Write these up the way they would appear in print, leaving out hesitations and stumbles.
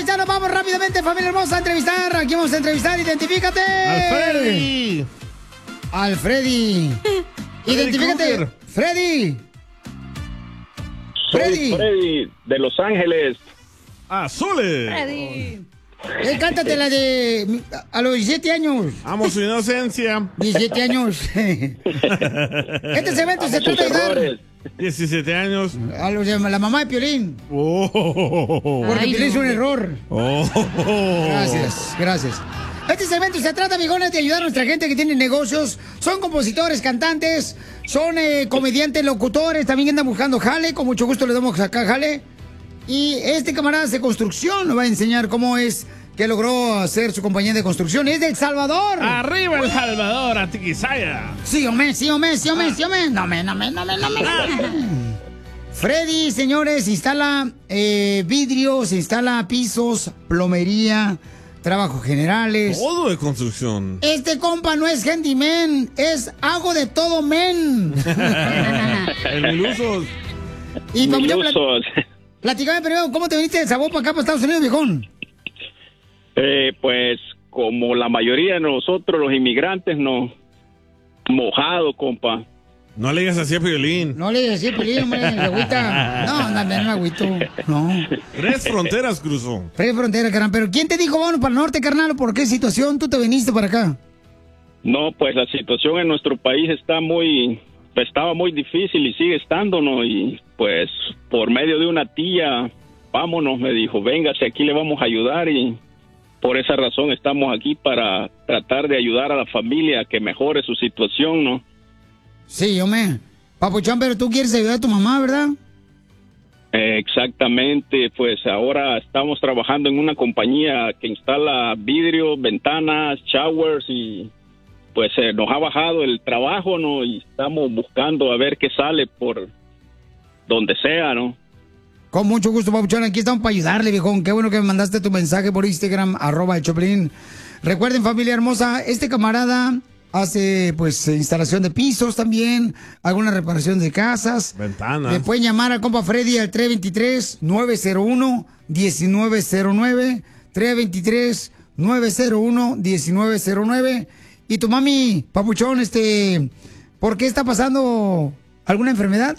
paisanos, vamos rápidamente, familia hermosa, a entrevistar. Aquí vamos a entrevistar, identifícate. ¡Alfredi! Alfredi. Identifícate. Freddy. Soy Freddy de Los Ángeles. ¡Azules! Freddy. Cántate la de a los 17 años. Amo su inocencia. 17 años. Este segmento se trata de ayudar 17 años. a los de la mamá de Piolín. Oh. Porque Piolín es un error. Oh. Gracias, gracias. Este segmento se trata, amigones, de ayudar a nuestra gente que tiene negocios. Son compositores, cantantes, son comediantes, locutores. También andan buscando jale. Con mucho gusto le damos acá jale. Y este camarada de construcción nos va a enseñar cómo es que logró hacer su compañía de construcción. Es de El Salvador. ¡Arriba El Salvador, Atiquizaya! Sí, hombre. Freddy, señores, instala vidrios, instala pisos, plomería, trabajos generales. Todo de construcción. Este compa no es handyman, es hago de todo men. El milusos. Y Milusos. platícame primero, ¿cómo te viniste de Sabor para acá, para Estados Unidos, viejón? Pues como la mayoría de nosotros, los inmigrantes, no mojado, compa. No le digas así a Piolín. No le digas así a Piolín, hombre, la agüita. No, no me agüito. No. 3 fronteras cruzó. 3 fronteras, carnal. Pero ¿quién te dijo, vámonos para el norte, carnal? ¿Por qué situación tú te viniste para acá? No, pues la situación en nuestro país estaba muy difícil y sigue estando, ¿no? Y pues por medio de una tía, vámonos, me dijo, véngase, aquí le vamos a ayudar y por esa razón estamos aquí para tratar de ayudar a la familia a que mejore su situación, ¿no? Sí, hombre. Papuchón, pero tú quieres ayudar a tu mamá, ¿verdad? Exactamente, pues ahora estamos trabajando en una compañía que instala vidrios, ventanas, showers y pues nos ha bajado el trabajo, ¿no? Y estamos buscando a ver qué sale por donde sea, ¿no? Con mucho gusto, Papuchón. Aquí estamos para ayudarle, viejón. Qué bueno que me mandaste tu mensaje por Instagram, @el_Choplin. Recuerden, familia hermosa, este camarada hace, pues, instalación de pisos también, alguna reparación de casas. Ventanas. Le pueden llamar al compa Freddy al 323-901-1909. 323-901-1909. Y tu mami, Papuchón, ¿por qué está pasando alguna enfermedad?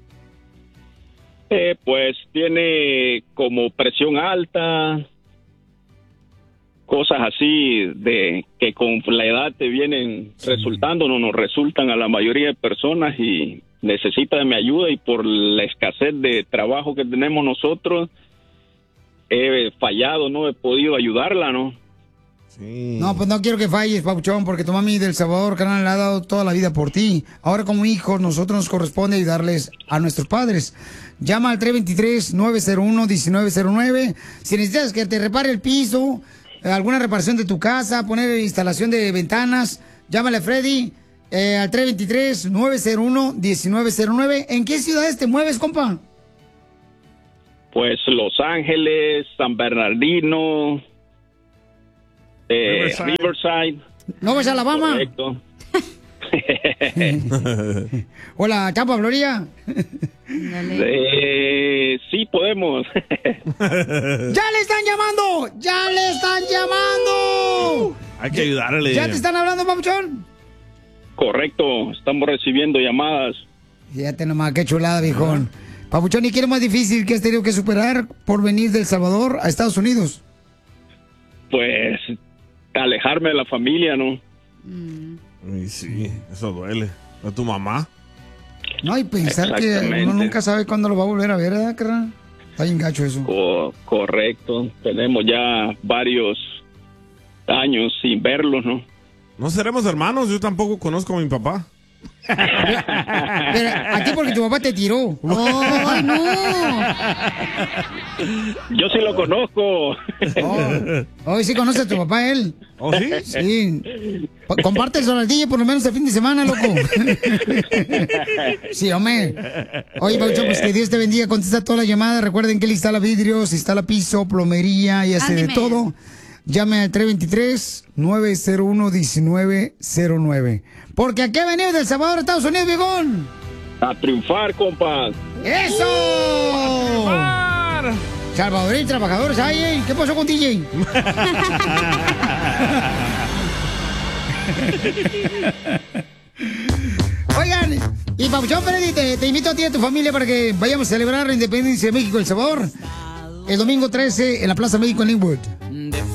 Pues tiene como presión alta, cosas así de que con la edad te vienen resultando, no nos resultan a la mayoría de personas y necesita de mi ayuda y por la escasez de trabajo que tenemos nosotros he fallado, no he podido ayudarla, ¿no? Sí. No, pues no quiero que falles, Papuchón, porque tu mami del Salvador, carnal, le ha dado toda la vida por ti. Ahora como hijos, nosotros nos corresponde ayudarles a nuestros padres. Llama al 323-901-1909. Si necesitas que te repare el piso, alguna reparación de tu casa, poner instalación de ventanas, llámale a Freddy al 323-901-1909. ¿En qué ciudades te mueves, compa? Pues Los Ángeles, San Bernardino, Riverside. ¿No vas a Alabama? Correcto. Hola, Tampa, Florida. Sí, podemos. ¡Ya le están llamando! ¡Ya le están llamando! Hay que ayudarle. ¿Ya te están hablando, Papuchón? Correcto, estamos recibiendo llamadas. Fíjate nomás, qué chulada, viejón. Papuchón, ¿y qué es lo más difícil que has tenido que superar por venir de El Salvador a Estados Unidos? Pues alejarme de la familia, ¿no? Ay, sí, eso duele. ¿A tu mamá? No, y pensar que uno nunca sabe cuándo lo va a volver a ver, ¿verdad, carnal? Está bien gacho eso. Correcto, tenemos ya varios años sin verlos, ¿no? No seremos hermanos, yo tampoco conozco a mi papá. Pero a ti porque tu papá te tiró. ¡Ay, no! Yo sí lo conozco. Hoy sí conoce a tu papá, él. ¿Oh, sí? Sí. Comparte el soldillo por lo menos el fin de semana, loco. Sí, hombre. Oye, Paucho, pues que Dios te bendiga. Contesta todas las llamadas. Recuerden que él instala vidrios, instala piso, plomería y hace de todo. Llame al 323-901-1909. Porque aquí venimos del Salvador, Estados Unidos, viejón. A triunfar, compa. ¡Eso! Salvadoreños trabajadores hay, ¿eh? ¿Qué pasó con DJ? Oigan, y Papuchón Freddy, te invito a ti y a tu familia para que vayamos a celebrar la independencia de México y El Salvador el domingo 13 en la Plaza México en Linwood.